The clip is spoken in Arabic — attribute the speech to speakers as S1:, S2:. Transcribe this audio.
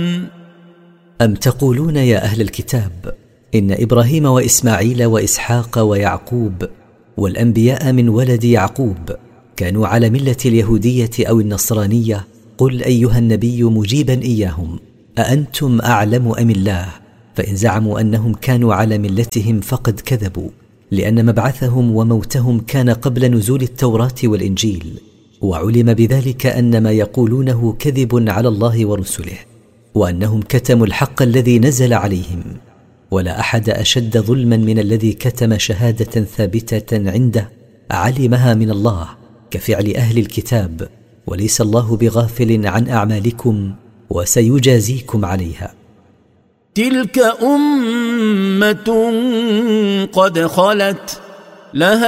S1: أم تقولون يا أهل الكتاب إن إبراهيم وإسماعيل وإسحاق ويعقوب والأنبياء من ولد يعقوب كانوا على ملة اليهودية أو النصرانية؟ قل أيها النبي مجيبا إياهم: أأنتم أعلم أم الله؟ فإن زعموا أنهم كانوا على ملتهم فقد كذبوا، لأن مبعثهم وموتهم كان قبل نزول التوراة والإنجيل، وعلم بذلك أن ما يقولونه كذب على الله ورسله، وأنهم كتموا الحق الذي نزل عليهم. ولا أحد أشد ظلما من الذي كتم شهادة ثابتة عنده علمها من الله كفعل أهل الكتاب، وليس الله بغافل عن أعمالكم وسيجازيكم عليها.
S2: تلك أمة قد خلت لها